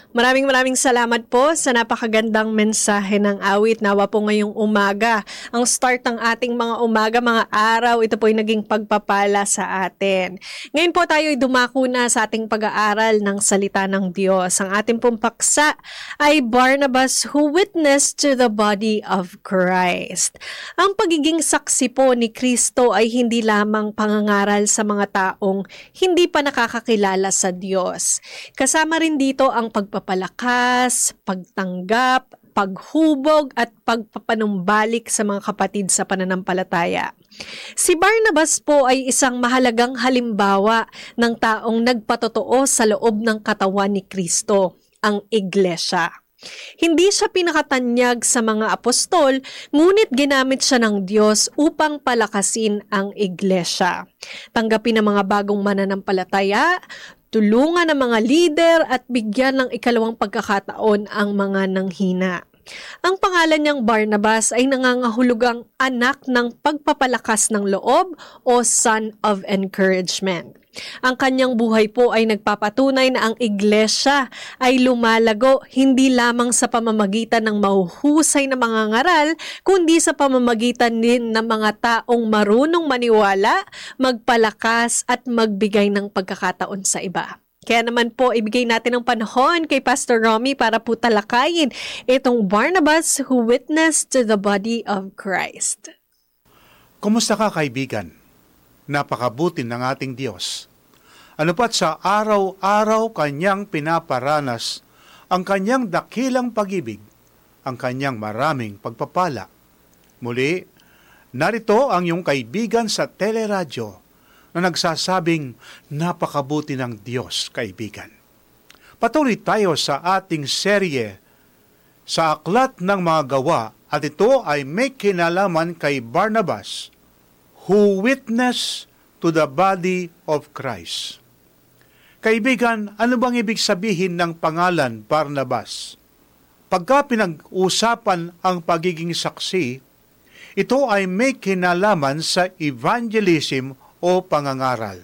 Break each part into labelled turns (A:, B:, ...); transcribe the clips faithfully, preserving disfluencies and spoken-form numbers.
A: Maraming maraming salamat po sa napakagandang mensahe ng awit. Nawa po ngayong umaga, ang start ng ating mga umaga, mga araw, ito po ay naging pagpapala sa atin. Ngayon po tayo ay dumako na sa ating pag-aaral ng salita ng Diyos. Ang ating pong paksa ay Barnabas who witnessed to the body of Christ. Ang pagiging saksi po ni Kristo ay hindi lamang pangangaral sa mga taong hindi pa nakakakilala sa Diyos. Kasama rin dito ang pagpapalakas, pagtanggap, paghubog at pagpapanumbalik sa mga kapatid sa pananampalataya. Si Barnabas po ay isang mahalagang halimbawa ng taong nagpatotoo sa loob ng katawan ni Kristo, ang iglesia. Hindi siya pinakatanyag sa mga apostol, ngunit ginamit siya ng Diyos upang palakasin ang iglesia. Tanggapin ang mga bagong mananampalataya, tulungan ang mga leader at bigyan ng ikalawang pagkakataon ang mga nanghina. Ang pangalan niyang Barnabas ay nangangahulugang anak ng pagpapalakas ng loob o son of encouragement. Ang kanyang buhay po ay nagpapatunay na ang iglesia ay lumalago hindi lamang sa pamamagitan ng mahuhusay na mga ngaral, kundi sa pamamagitan din ng mga taong marunong maniwala, magpalakas at magbigay ng pagkakataon sa iba. Kaya naman po, ibigay natin ng panahon kay Pastor Romy para po talakayin itong Barnabas who witnessed to the body of Christ.
B: Kumusta ka, kaibigan? Napakabuti ng ating Diyos. Ano pat sa araw-araw kanyang pinaparanas ang kanyang dakilang pag-ibig, ang kanyang maraming pagpapala. Muli, narito ang iyong kaibigan sa teleradyo na nagsasabing napakabuti ng Diyos, kaibigan. Patuloy tayo sa ating serye sa Aklat ng Mga Gawa at ito ay may kinalaman kay Barnabas who witnessed to the body of Christ. Kaibigan, ano bang ibig sabihin ng pangalan Barnabas? Pagka pinag-usapan ang pagiging saksi, ito ay may kinalaman sa evangelism o pangangaral.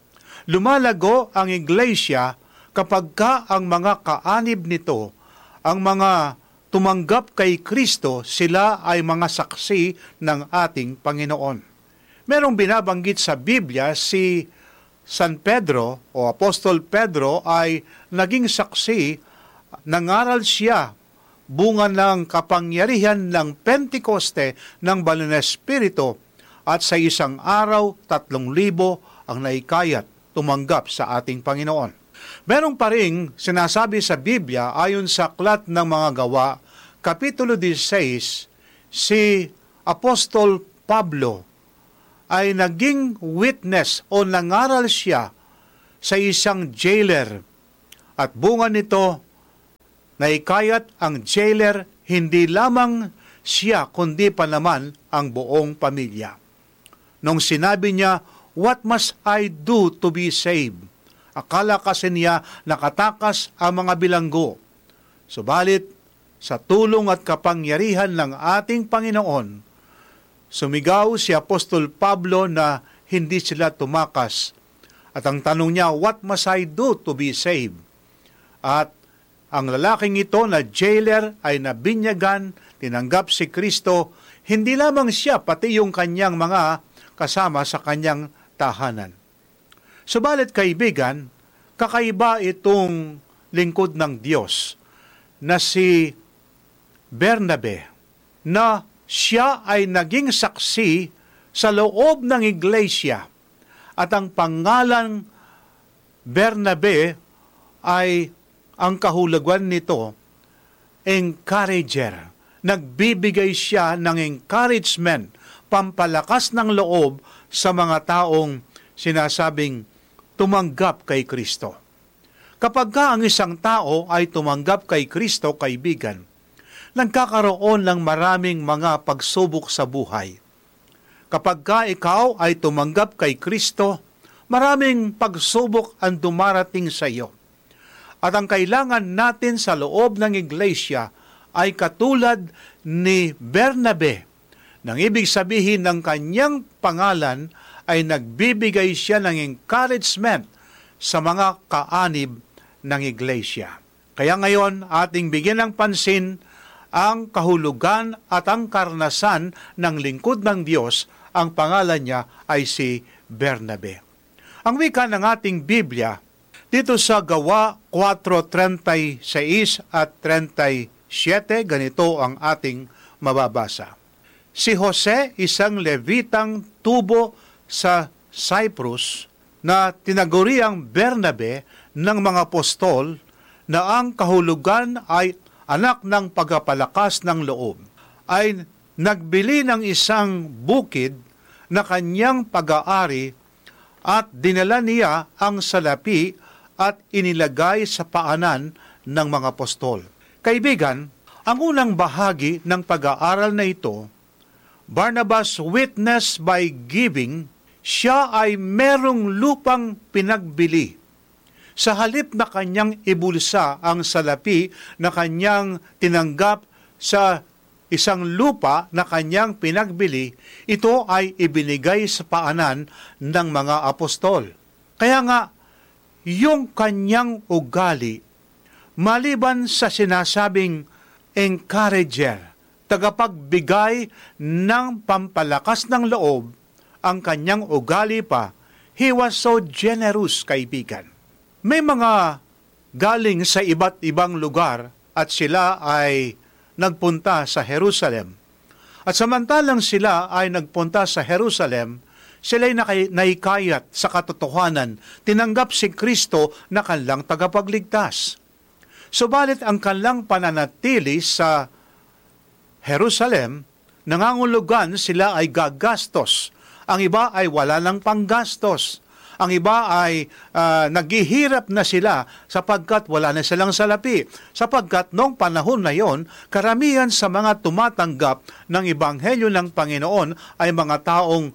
B: Lumalago ang iglesia kapag ka ang mga kaanib nito, ang mga tumanggap kay Kristo, sila ay mga saksi ng ating Panginoon. Merong binabanggit sa Biblia si San Pedro o Apostol Pedro ay naging saksi, nangaral siya, bunga ng kapangyarihan ng Pentecoste ng Banal na Espiritu, at sa isang araw, tatlong libo ang naikayat tumanggap sa ating Panginoon. Merong pa ring sinasabi sa Biblia ayon sa Aklat ng Mga Gawa, Kapitulo sixteen, si Apostol Pablo ay naging witness o nangaral siya sa isang jailer. At bunga nito, naikayat ang jailer, hindi lamang siya kundi pa naman ang buong pamilya. Nung sinabi niya, "What must I do to be saved?" Akala kasi niya nakatakas ang mga bilanggo. Subalit, sa tulong at kapangyarihan ng ating Panginoon, sumigaw si Apostol Pablo na hindi sila tumakas. At ang tanong niya, "What must I do to be saved?" At ang lalaking ito na jailer ay nabinyagan, tinanggap si Kristo, hindi lamang siya, pati yung kanyang mga kasama sa kanyang tahanan. Subalit kaibigan, kakaiba itong lingkod ng Diyos na si Bernabe, na siya ay naging saksi sa loob ng iglesia. At ang pangalan Bernabe ay ang kahulugan nito, encourager. Nagbibigay siya ng encouragement, pampalakas ng loob sa mga taong sinasabing tumanggap kay Kristo. Kapag ka ang isang tao ay tumanggap kay Kristo, kaibigan, nagkakaroon ng maraming mga pagsubok sa buhay. Kapag ka ikaw ay tumanggap kay Kristo, maraming pagsubok ang dumarating sa iyo. At ang kailangan natin sa loob ng iglesia ay katulad ni Bernabe, nang ibig sabihin ng kanyang pangalan ay nagbibigay siya ng encouragement sa mga kaanib ng iglesia. Kaya ngayon, ating bigyan ng pansin ang kahulugan at ang karanasan ng lingkod ng Diyos. Ang pangalan niya ay si Bernabe. Ang wika ng ating Biblia, dito sa Gawa four thirty-six at thirty-seven, ganito ang ating mababasa. Si Jose, isang Levitang tubo sa Cyprus, na tinaguriang Bernabe ng mga apostol, na ang kahulugan ay anak ng pagpapalakas ng loob, ay nagbili ng isang bukid na kanyang pag-aari at dinala niya ang salapi at inilagay sa paanan ng mga apostol. Kaibigan, ang unang bahagi ng pag-aaral na ito, Barnabas witness by giving, siya ay merong lupang pinagbili. Sa halip na kanyang ibulsa ang salapi na kanyang tinanggap sa isang lupa na kanyang pinagbili, ito ay ibinigay sa paanan ng mga apostol. Kaya nga, yung kanyang ugali, maliban sa sinasabing encourager, tagapagbigay ng pampalakas ng loob, ang kanyang ugali pa, he was so generous, kaibigan. May mga galing sa iba't ibang lugar at sila ay nagpunta sa Jerusalem. At samantalang sila ay nagpunta sa Jerusalem, sila ay naikayat sa katotohanan, tinanggap si Kristo na kanilang tagapagligtas. Subalit ang kanilang pananatili sa Jerusalem, nangangulugan sila ay gagastos. Ang iba ay wala ng panggastos. Ang iba ay uh, naghihirap na sila sapagkat wala na silang salapi. Sapagkat noong panahon na yon, karamihan sa mga tumatanggap ng Ebanghelyo ng Panginoon ay mga taong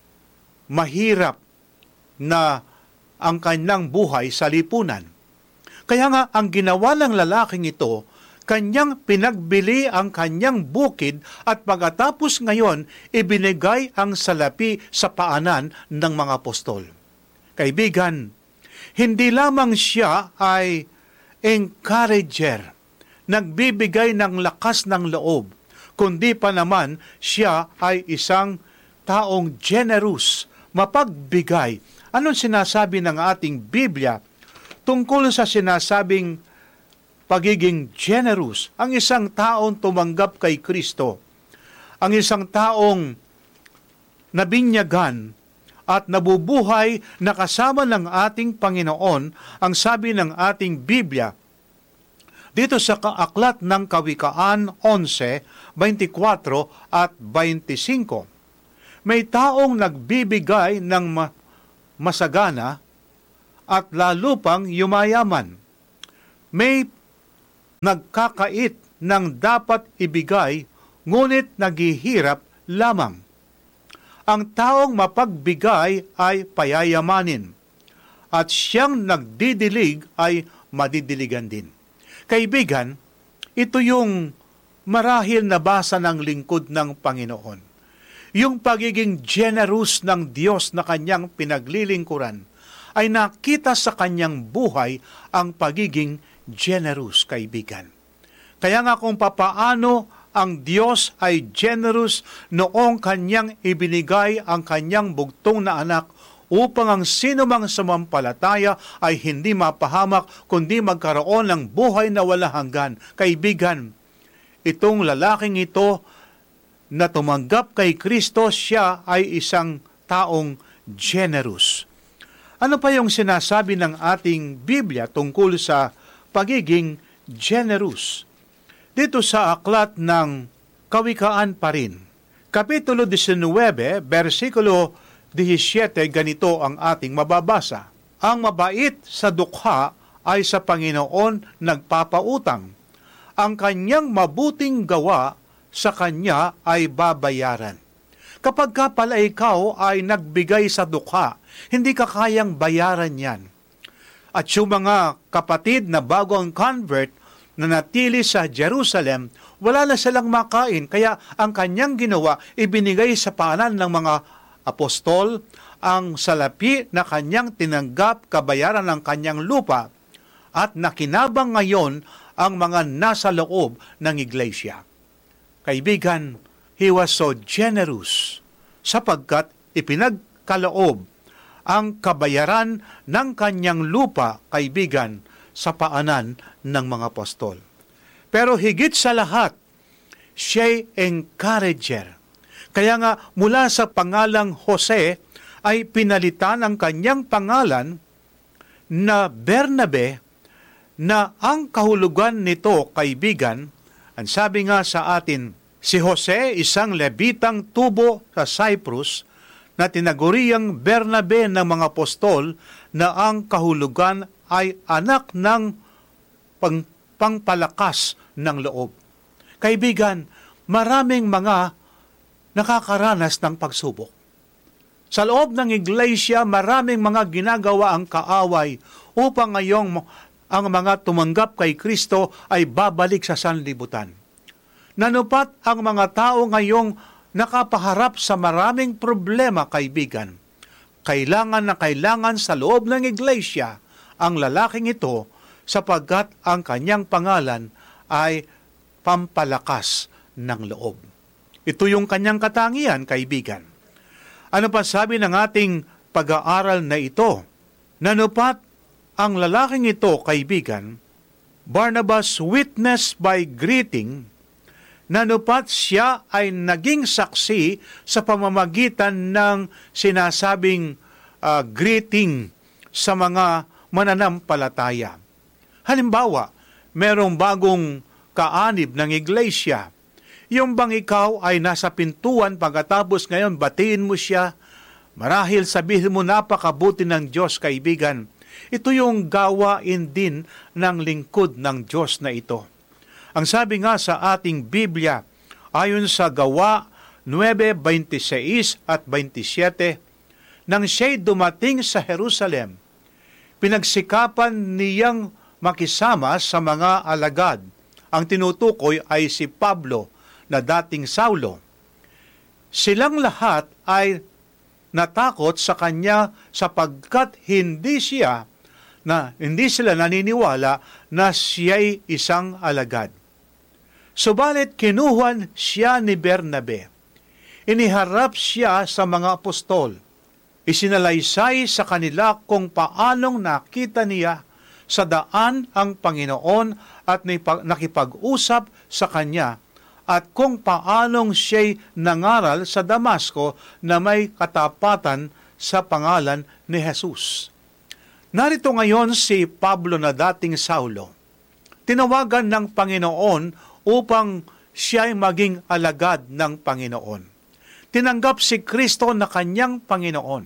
B: mahirap na ang kanyang buhay sa lipunan. Kaya nga, ang ginawa ng lalaking ito, kanyang pinagbili ang kanyang bukid at pagkatapos ngayon, ibinigay ang salapi sa paanan ng mga apostol. Kaibigan, hindi lamang siya ay encourager, nagbibigay ng lakas ng loob, kundi pa naman siya ay isang taong generous, mapagbigay. Anong sinasabi ng ating Biblia tungkol sa sinasabing pagiging generous? Ang isang taong tumanggap kay Kristo, ang isang taong nabinyagan at nabubuhay na kasama ng ating Panginoon, ang sabi ng ating Biblia, dito sa aklat ng Kawikaan eleven, twenty-four at twenty-five, may taong nagbibigay ng ma- masagana at lalo pang yumayaman. May nagkakait ng dapat ibigay, ngunit naghihirap lamang. Ang taong mapagbigay ay payayamanin, at siyang nagdidilig ay madidiligan din. Kaibigan, ito yung marahil nabasa ng lingkod ng Panginoon. Yung pagiging generous ng Diyos na kanyang pinaglilingkuran ay nakita sa kanyang buhay ang pagiging generous, kaibigan. Kaya nga kung papaano ang Diyos ay generous noong kanyang ibinigay ang kanyang bugtong na anak upang ang sinumang sumampalataya ay hindi mapahamak kundi magkaroon ng buhay na wala hanggan. Kaibigan, itong lalaking ito na tumanggap kay Kristo, siya ay isang taong generous. Ano pa yung sinasabi ng ating Biblia tungkol sa pagiging generous? Dito sa aklat ng Kawikaan pa rin, Kapitulo nineteen, versikulo seventeen, ganito ang ating mababasa. Ang mabait sa dukha ay sa Panginoon nagpapautang. Ang kanyang mabuting gawa sa kanya ay babayaran. Kapag ka pala ikaw ay nagbigay sa dukha, hindi ka kayang bayaran yan. At yung mga kapatid na bago ang convert, na natili sa Jerusalem, wala na silang makain. Kaya ang kanyang ginawa, ibinigay sa paanan ng mga apostol ang salapi na kanyang tinanggap kabayaran ng kanyang lupa. at nakinabang ngayon ang mga nasa loob ng iglesia. Kaibigan, he was so generous sapagkat ipinagkaloob ang kabayaran ng kanyang lupa, kaibigan, sa paanan ng mga apostol. Pero higit sa lahat, siya'y encourager. Kaya nga mula sa pangalang Jose ay pinalitan ang kanyang pangalan na Bernabe, na ang kahulugan nito, kaibigan, ang sabi nga sa atin, si Jose, isang Levitang tubo sa Cyprus, na tinaguriang Bernabe ng mga apostol, na ang kahulugan ay anak ng pang, pangpalakas ng loob. Kaibigan, maraming mga nakakaranas ng pagsubok. Sa loob ng iglesia, maraming mga ginagawa ang kaaway upang ngayong ang mga tumanggap kay Kristo ay babalik sa sanlibutan. Nanupat ang mga tao ngayong nakapaharap sa maraming problema, kaibigan. Kailangan na kailangan sa loob ng iglesia ang lalaking ito sapagkat ang kanyang pangalan ay pampalakas ng loob. Ito yung kanyang katangian, kaibigan. Ano pa sabi ng ating pag-aaral na ito? Nanupat ang lalaking ito, kaibigan, Barnabas witnessed by greeting. Nanupat siya ay naging saksi sa pamamagitan ng sinasabing uh, greeting sa mga mananampalataya. Halimbawa, merong bagong kaanib ng iglesia. Yung bang ikaw ay nasa pintuan pagkatapos ngayon batiin mo siya, marahil sabihin mo napakabuti ng Diyos, kaibigan. Ito yung gawain din ng lingkod ng Diyos na ito. Ang sabi nga sa ating Biblia, ayon sa Gawa nine twenty-six at twenty-seven, nang siya'y dumating sa Jerusalem, pinagsikapan niyang makisama sa mga alagad. Ang tinutukoy ay si Pablo na dating Saulo. Silang lahat ay natakot sa kanya sapagkat hindi siya na hindi sila naniniwala na siya'y isang alagad. Subalit kinuhan siya ni Bernabe. Iniharap siya sa mga apostol. Isinalaysay sa kanila kung paanong nakita niya sa daan ang Panginoon at nakipag-usap sa kanya, at kung paanong siya'y nangaral sa Damasco na may katapatan sa pangalan ni Jesus. Narito ngayon si Pablo na dating Saulo. Tinawagan ng Panginoon upang siya'y maging alagad ng Panginoon. Tinanggap si Kristo na kanyang Panginoon.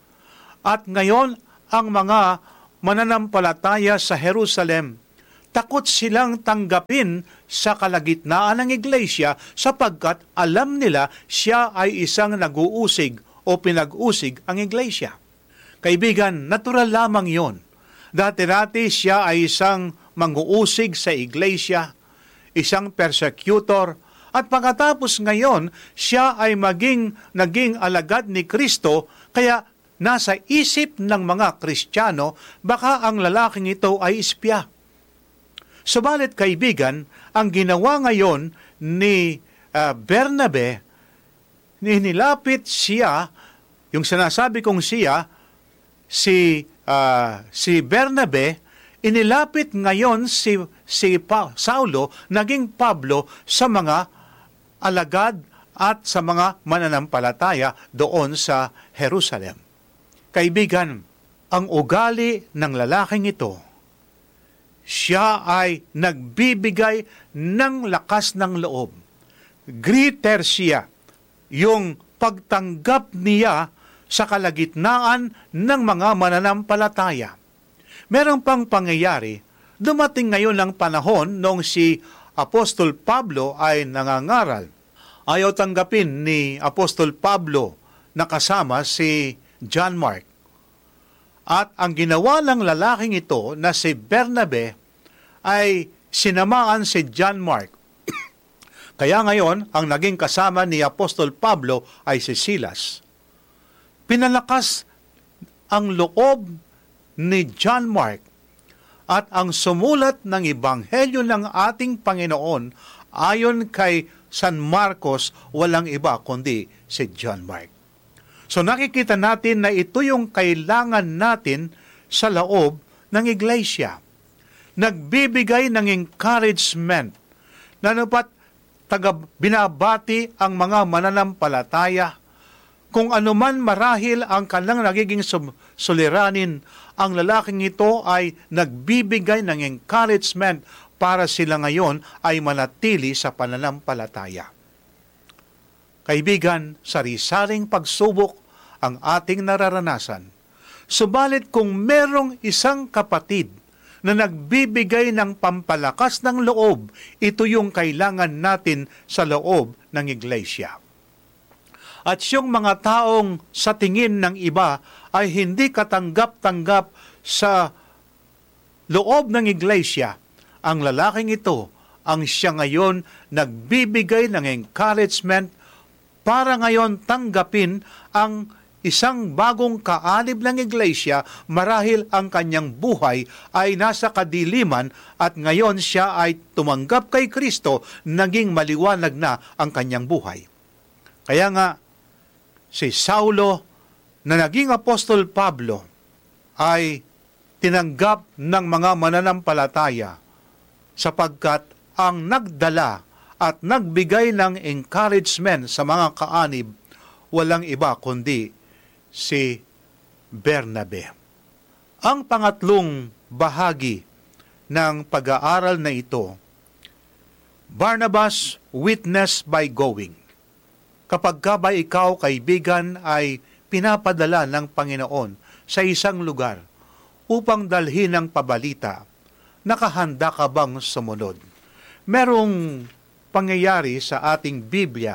B: At ngayon, ang mga mananampalataya sa Jerusalem, takot silang tanggapin sa kalagitnaan ng iglesia sapagkat alam nila siya ay isang nag-uusig o pinag-usig ang iglesia. Kaibigan, natural lamang yon. Dati-dati siya ay isang mang-uusig sa iglesia, isang persecutor, at pagkatapos ngayon, siya ay maging naging alagad ni Kristo, kaya nasa isip ng mga Kristiyano, baka ang lalaking ito ay ispya. Subalit kaibigan, ang ginawa ngayon ni uh, Bernabe, nilapit siya, yung sinasabi kong siya, si, uh, si Bernabe, inilapit ngayon si, si pa, Saulo, naging Pablo sa mga alagad at sa mga mananampalataya doon sa Jerusalem. Kaibigan, ang ugali ng lalaking ito, siya ay nagbibigay ng lakas ng loob. Greeter siya, yung pagtanggap niya sa kalagitnaan ng mga mananampalataya. Meron pang pangyayari, dumating ngayon ang panahon noong si Apostol Pablo ay nangangaral. Ayaw tanggapin ni Apostol Pablo na kasama si John Mark. At ang ginawa ng lalaking ito na si Bernabe ay sinamaan si John Mark. Kaya ngayon, ang naging kasama ni Apostol Pablo ay si Silas. Pinalakas ang loob ni John Mark at ang sumulat ng Ebanghelyo ng ating Panginoon ayon kay San Marcos, walang iba kundi si John Mark. So nakikita natin na ito yung kailangan natin sa loob ng iglesia. Nagbibigay ng encouragement na napat taga binabati ang mga mananampalataya. Kung anuman marahil ang kanilang nagiging suliranin, ang lalaking ito ay nagbibigay ng encouragement para sila ngayon ay manatili sa pananampalataya. Kaibigan, sari-saring pagsubok ang ating nararanasan. Subalit kung merong isang kapatid na nagbibigay ng pampalakas ng loob, ito yung kailangan natin sa loob ng iglesia. At yung mga taong sa tingin ng iba ay hindi katanggap-tanggap sa loob ng iglesia, ang lalaking ito ang siya ngayon nagbibigay ng encouragement para ngayon tanggapin ang isang bagong kaalib ng iglesia, marahil ang kanyang buhay ay nasa kadiliman at ngayon siya ay tumanggap kay Kristo, naging maliwanag na ang kanyang buhay. Kaya nga, si Saulo na naging Apostol Pablo ay tinanggap ng mga mananampalataya sapagkat ang nagdala at nagbigay ng encouragement sa mga kaanib walang iba kundi si Bernabe. Ang pangatlong bahagi ng pag-aaral na ito, Barnabas witness by going. Kapag ka ba ikaw, kaibigan, ay pinapadala ng Panginoon sa isang lugar upang dalhin ang pabalita, nakahanda ka bang sumunod? Merong pangyayari sa ating Biblia.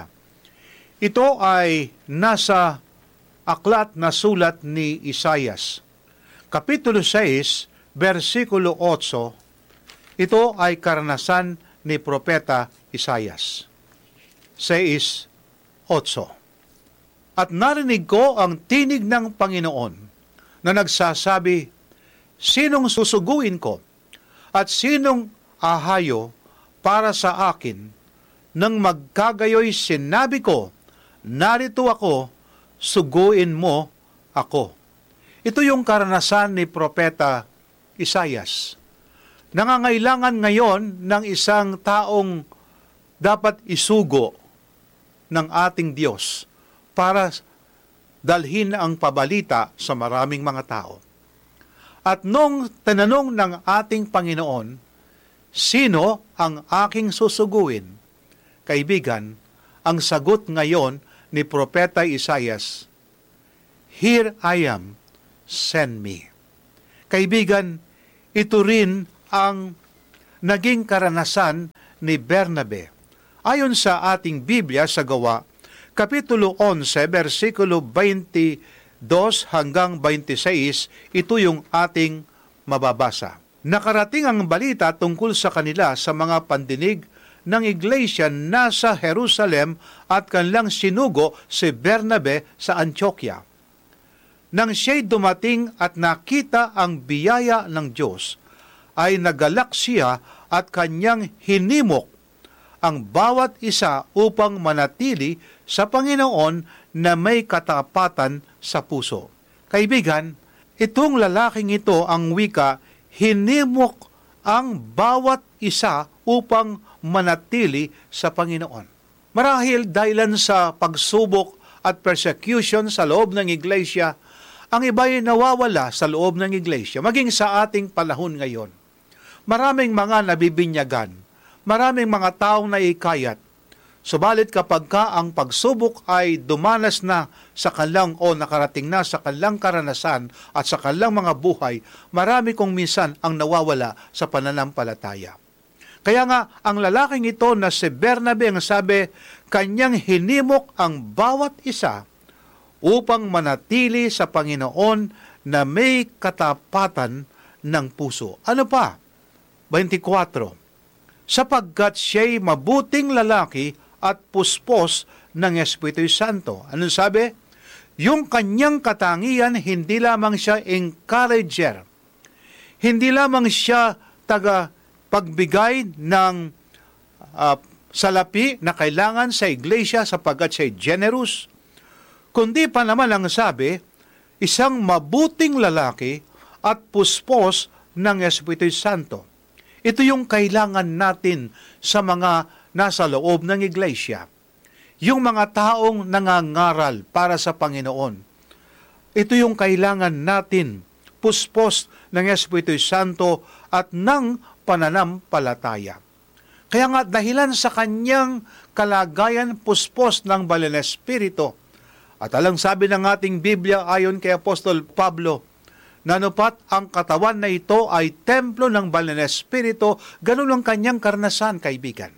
B: Ito ay nasa aklat na sulat ni Isaias. Kapitulo six, versikulo eight, ito ay karanasan ni Propeta Isaias. six, eight. At narinig ko ang tinig ng Panginoon na nagsasabi, sinong susuguin ko at sinong ahayo para sa akin? Nang magkagayoy sinabi ko, narito ako, suguin mo ako. Ito yung karanasan ni Propeta Isaias. Nangangailangan ngayon ng isang taong dapat isugo ng ating Diyos para dalhin ang pabalita sa maraming mga tao. At nung tinanong ng ating Panginoon, sino ang aking susuguin? Kaibigan, ang sagot ngayon ni Propeta Isaias, here I am, send me. Kaibigan, ito rin ang naging karanasan ni Bernabe. Ayon sa ating Biblia sa Gawa, Kapitulo eleven, versikulo twenty-two hanggang twenty-six, ito yung ating mababasa. Nakarating ang balita tungkol sa kanila sa mga pandinig ng iglesia nasa Jerusalem at kanilang sinugo si Bernabe sa Antioquia. Nang siya'y dumating at nakita ang biyaya ng Diyos, ay nagalak siya at kanyang hinimok ang bawat isa upang manatili sa Panginoon na may katapatan sa puso. Kaibigan, itong lalaking ito ang wika, hinimok ang bawat isa upang manatili sa Panginoon. Marahil dahilan sa pagsubok at persecution sa loob ng iglesia, ang iba'y nawawala sa loob ng iglesia, maging sa ating panahon ngayon. Maraming mga nabibinyagan, maraming mga taong naikayat. Subalit kapag ka ang pagsubok ay dumanas na sa kanilang o nakarating na sa kanilang karanasan at sa kanilang mga buhay, marami kong minsan ang nawawala sa pananampalataya. Kaya nga, ang lalaking ito na si Bernabe ang sabi, kanyang hinimok ang bawat isa upang manatili sa Panginoon na may katapatan ng puso. Ano pa? twenty-four. Sapagkat siya'y mabuting lalaki at puspos ng Espiritu Santo. Anong sabi? Yung kanyang katangian, hindi lamang siya encourager, Hindi lamang siya taga pagbigay ng uh, salapi na kailangan sa iglesia sapagkat siya generous, kundi pa naman ang sabi, isang mabuting lalaki at puspos ng Espiritu Santo. Ito yung kailangan natin sa mga nasa loob ng iglesia. Yung mga taong nangangaral para sa Panginoon. Ito yung kailangan natin, puspos ng Espiritu Santo at ng pananampalataya. Kaya nga dahilan sa kanyang kalagayan puspos ng Banal na Espiritu. At alang sabi ng ating Biblia ayon kay Apostol Pablo, nanupat ang katawan na ito ay templo ng Banal na Espiritu, ganun ang kanyang karanasan, kaibigan.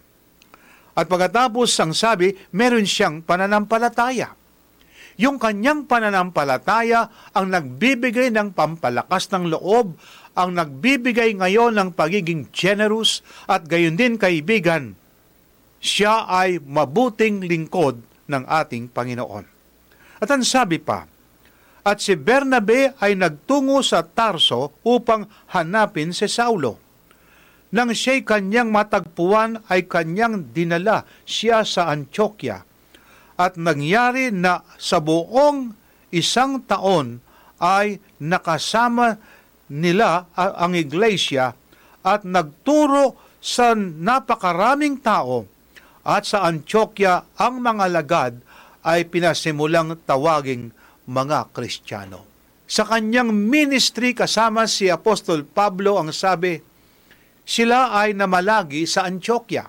B: At pagkatapos ang sabi, meron siyang pananampalataya. Yung kanyang pananampalataya ang nagbibigay ng pampalakas ng loob, ang nagbibigay ngayon ng pagiging generous, at gayon din, kaibigan, siya ay mabuting lingkod ng ating Panginoon. At ang sabi pa, at si Bernabe ay nagtungo sa Tarso upang hanapin si Saulo. Nang siya'y kanyang matagpuan ay kanyang dinala siya sa Antioquia. At nangyari na sa buong isang taon ay nakasama nila ang iglesia at nagturo sa napakaraming tao. At sa Antioquia ang mga lagad ay pinasimulang tawaging mga Kristiyano. Sa kanyang ministry kasama si Apostol Pablo ang sabi, sila ay namalagi sa Antioquia.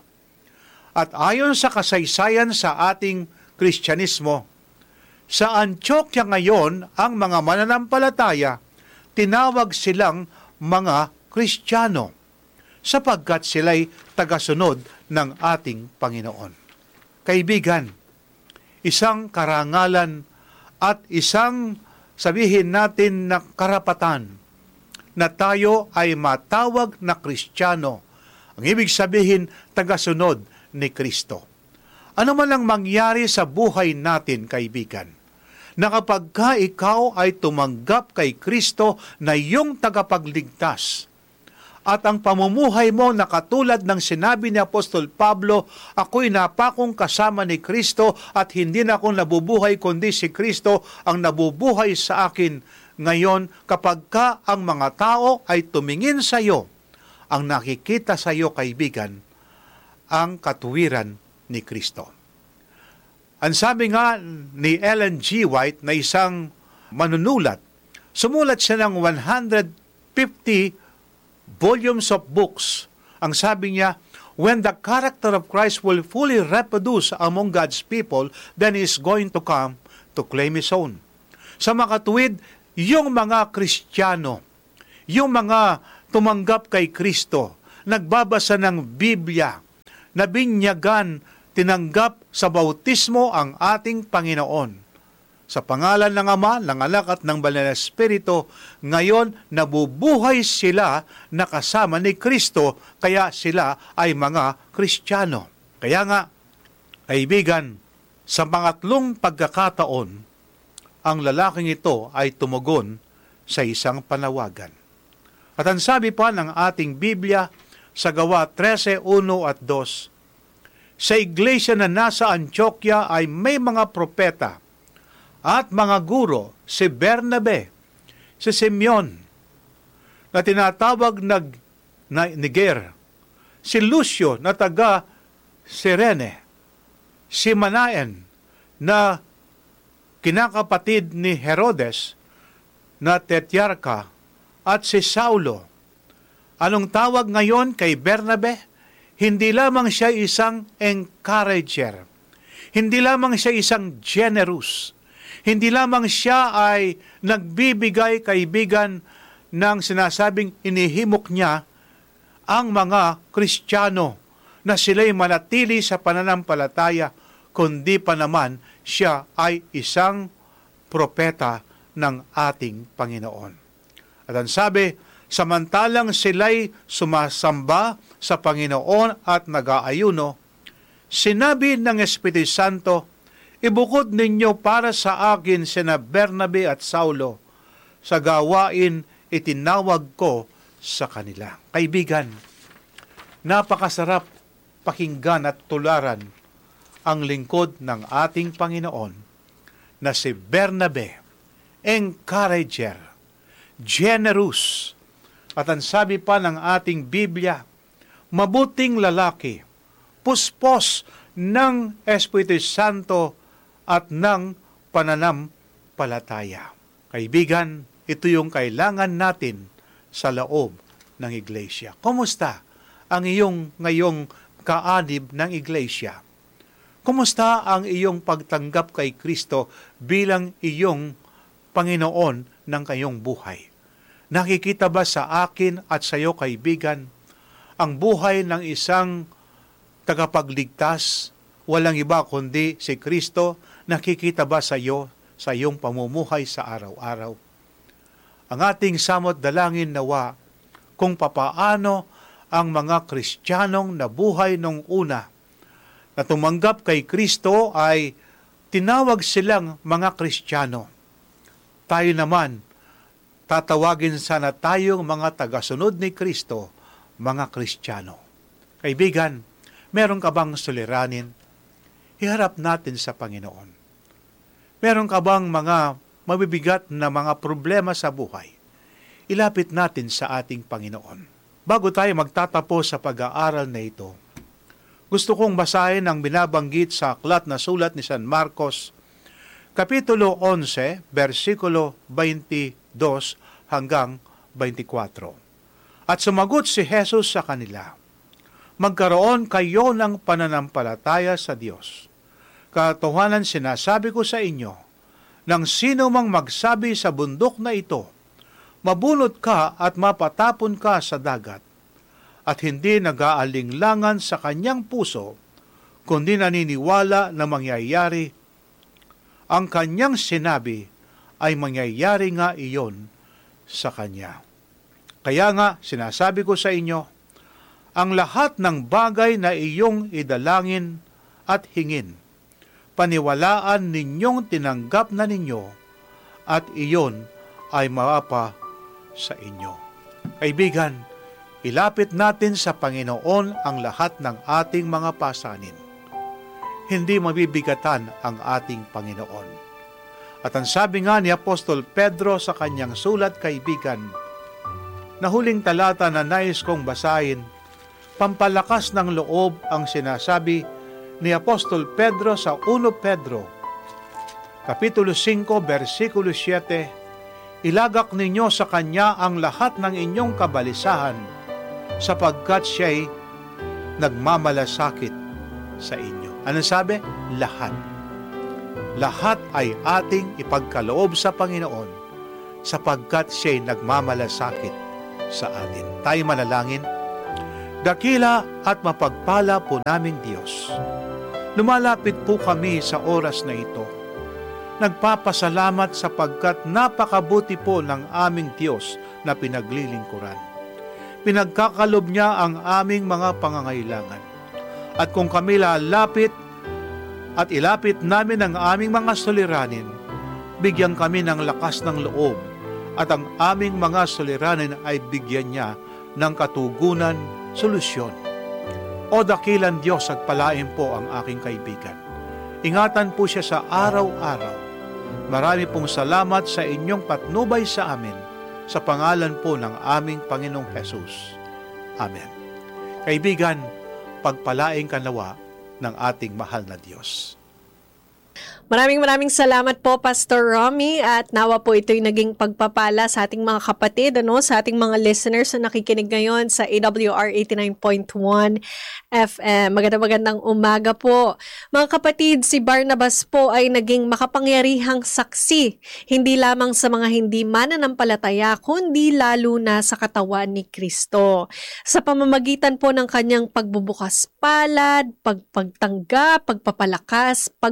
B: At ayon sa kasaysayan sa ating Kristyanismo, sa Antioquia ngayon ang mga mananampalataya, tinawag silang mga Kristiyano sapagkat sila'y tagasunod ng ating Panginoon. Kaibigan, isang karangalan at isang sabihin natin na karapatan na tayo ay matawag na Kristiyano. Ang ibig sabihin, tagasunod ni Kristo. Ano man ang mangyari sa buhay natin, kaibigan, na kapag ka ikaw ay tumanggap kay Kristo na iyong tagapagligtas, at ang pamumuhay mo na katulad ng sinabi ni Apostol Pablo, ako'y napakong kasama ni Kristo at hindi na ako nabubuhay kundi si Kristo ang nabubuhay sa akin. Ngayon, kapag ka ang mga tao ay tumingin sa iyo, ang nakikita sa iyo, kaibigan, ang katuwiran ni Kristo. Ang sabi nga ni Ellen G. White na isang manunulat, sumulat siya ng one hundred fifty volumes of books. Ang sabi niya, when the character of Christ will fully reproduce among God's people, then He is going to come to claim His own. Sa makatuwid, yung mga Kristiyano, yung mga tumanggap kay Kristo, nagbabasa ng Biblia, nabinyagan, tinanggap sa bautismo ang ating Panginoon. Sa pangalan ng Ama, ng Anak at ng Banal na Espiritu, ngayon nabubuhay sila na kasama ni Kristo, kaya sila ay mga Kristiyano. Kaya nga, kaibigan, sa pangatlong pagkakataon, ang lalaking ito ay tumugon sa isang panawagan. At ang sabi pa ng ating Biblia sa Gawa thirteen, one at two, sa iglesia na nasa Antioquia ay may mga propeta at mga guro, si Bernabe, si Simeon, na tinatawag na Niger, si Lucio na taga Sirene, si Manaen na kinakapatid ni Herodes na tetyarka, at si Saulo. Anong tawag ngayon kay Bernabe? Hindi lamang siya isang encourager, hindi lamang siya isang generous, hindi lamang siya ay nagbibigay, kaibigan, ng sinasabing inihimok niya ang mga Kristiyano na sila'y manatili sa pananampalataya, kundi pa naman siya ay isang propeta ng ating Panginoon. At ang sabi, samantalang sila'y sumasamba sa Panginoon at nag-aayuno, sinabi ng Espiritu Santo, ibukod ninyo para sa akin sina Bernabe at Saulo. Sa gawain itinawag ko sa kanila. Kaibigan, napakasarap pakinggan at tularan ang lingkod ng ating Panginoon na si Bernabe, encourager, generous, at ang sabi pa ng ating Biblia, mabuting lalaki, puspos ng Espiritu Santo at ng pananampalataya. Kaibigan, ito yung kailangan natin sa loob ng iglesia. Kumusta ang iyong ngayong kaanib ng iglesia? Kumusta ang iyong pagtanggap kay Kristo bilang iyong Panginoon ng kayong buhay? Nakikita ba sa akin at sa iyo, kaibigan, ang buhay ng isang tagapagligtas, walang iba kundi si Kristo? Nakikita ba sa iyo, sa iyong pamumuhay sa araw-araw? Ang ating samot dalangin nawa kung papaano ang mga Kristiyanong nabuhay nung una na tumanggap kay Kristo ay tinawag silang mga Kristiyano. Tayo naman, tatawagin sana tayong mga tagasunod ni Kristo, mga Kristiyano. Kaibigan, meron ka bang suliranin? Iharap natin sa Panginoon. Meron ka bang mga mabibigat na mga problema sa buhay? Ilapit natin sa ating Panginoon. Bago tayo magtatapos sa pag-aaral na ito, gusto kong basahin ang binabanggit sa aklat na sulat ni San Marcos, Kapitulo eleven, versikulo twenty-two hanggang twenty-four. At sumagot si Jesus sa kanila, magkaroon kayo ng pananampalataya sa Diyos. Katotohanan sinasabi ko sa inyo, nang sino mang magsabi sa bundok na ito, mabunot ka at mapatapon ka sa dagat, at hindi nag-aalinglangan sa kanyang puso, kundi naniniwala na mangyayari, ang kanyang sinabi ay mangyayari nga iyon sa kanya. Kaya nga, sinasabi ko sa inyo, ang lahat ng bagay na iyong idalangin at hingin, paniwalaan ninyong tinanggap na ninyo, at iyon ay mapapa sa inyo. Kaibigan, ilapit natin sa Panginoon ang lahat ng ating mga pasanin. Hindi mabibigatan ang ating Panginoon. At ang sabi nga ni Apostol Pedro sa kanyang sulat, kaibigan, na huling talata na nais kong basahin, pampalakas ng loob ang sinasabi ni Apostol Pedro sa First Pedro, Kapitulo five, versikulo seven, ilagak ninyo sa Kanya ang lahat ng inyong kabalisahan, sapagkat Siya'y nagmamalasakit sa inyo. Ano sabi? Lahat. Lahat ay ating ipagkaloob sa Panginoon, sapagkat Siya'y nagmamalasakit sa atin. Tayo manalangin. Dakila at mapagpala po naming Diyos, lumalapit po kami sa oras na ito. Nagpapasalamat sapagkat napakabuti po ng aming Diyos na pinaglilingkuran. Pinagkakalob niya ang aming mga pangangailangan. At kung kami lalapit at ilapit namin ang aming mga suliranin, bigyan kami ng lakas ng loob at ang aming mga suliranin ay bigyan niya ng katugunan, solusyon. O dakilang Diyos, agpalain po ang aking kaibigan. Ingatan po siya sa araw-araw. Marami pong salamat sa inyong patnubay sa amin, sa pangalan po ng aming Panginoong Jesus. Amen. Kaibigan, pagpalain ka nawa ng ating mahal na Diyos.
A: Maraming maraming salamat po, Pastor Romy, at nawa po ito'y naging pagpapala sa ating mga kapatid, ano, sa ating mga listeners na nakikinig ngayon sa A W R eighty-nine point one F M. Magandang magandang umaga po. Mga kapatid, si Barnabas po ay naging makapangyarihang saksi, hindi lamang sa mga hindi mananampalataya, kundi lalo na sa katawan ni Kristo. Sa pamamagitan po ng kanyang pagbubukas palad, pagpagtanggap, pagpapalakas, paggabay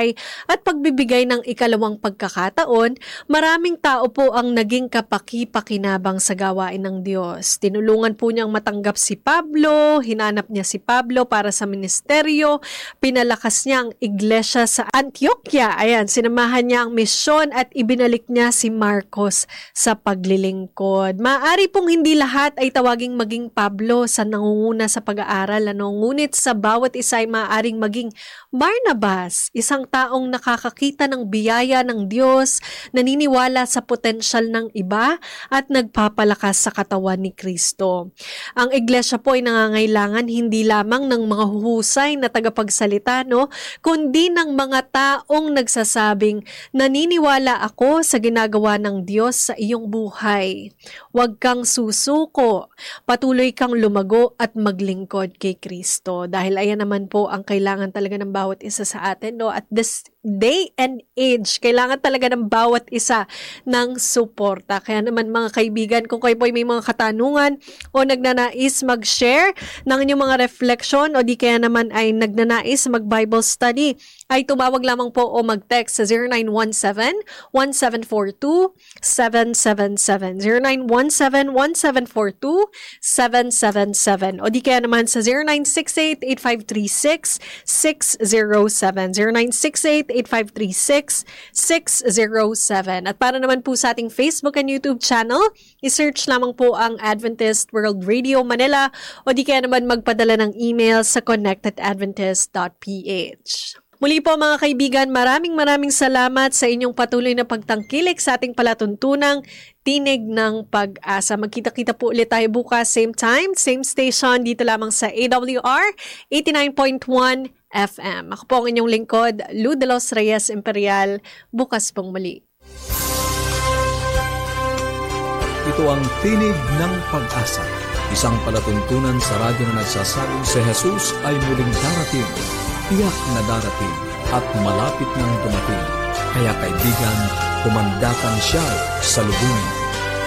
A: buhay at pagbibigay ng ikalawang pagkakataon, maraming tao po ang naging kapaki-pakinabang sa gawain ng Diyos. Tinulungan po niyang matanggap si Pablo, hinanap niya si Pablo para sa ministeryo, pinalakas niya ang iglesia sa Antioquia. Ayan, sinamahan niya ang misyon at ibinalik niya si Marcos sa paglilingkod. Maaari pong hindi lahat ay tawaging maging Pablo sa nangunguna sa pag-aaral, ano? Ngunit sa bawat isa ay maaaring maging Barnabas, isang taong nakakakita ng biyaya ng Diyos, naniniwala sa potensyal ng iba at nagpapalakas sa katawan ni Kristo. Ang iglesia po ay nangangailangan hindi lamang ng mga huhusay na tagapagsalita, no, kundi ng mga taong nagsasabing, naniniwala ako sa ginagawa ng Diyos sa iyong buhay. Huwag kang susuko, patuloy kang lumago at maglingkod kay Kristo. Dahil ayan naman po ang kailangan talaga ng bawat isa sa atin, no? At this day and age, kailangan talaga ng bawat isa ng suporta. Kaya naman mga kaibigan, kung kayo po ay may mga katanungan o nagnanais mag-share ng inyong mga reflection o di kaya naman ay nagnanais mag-Bible study, ay tumawag lamang po o mag-text sa zero nine one seven, one seven four two, seven seven seven. zero nine one seven, one seven four two, seven seven seven. O di kaya naman sa zero nine six eight, eight five three six, six zero seven. zero nine six eight, eight five three six, six zero seven. At para naman po sa ating Facebook and YouTube channel, isearch lamang po ang Adventist World Radio Manila o di kaya naman magpadala ng email sa connect at adventist dot p h. Muli po mga kaibigan, maraming maraming salamat sa inyong patuloy na pagtangkilik sa ating palatuntunang Tinig ng Pag-asa. Magkita-kita po ulit tayo bukas, same time, same station, dito lamang sa A W R eighty-nine point one F M. Ako po ang inyong lingkod, Lou de los Reyes Imperial. Bukas pong muli.
C: Ito ang Tinig ng Pag-asa, isang palatuntunan sa radyo na nagsasabing si Jesus ay muling darating, tiyak na darating at malapit nang dumating. Kaya kaibigan, kumandakan siya sa lubungin.